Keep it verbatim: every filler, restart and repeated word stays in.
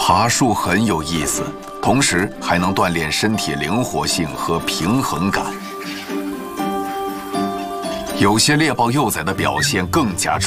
爬树很有意思，同时还能锻炼身体灵活性和平衡感。有些猎豹幼崽的表现更加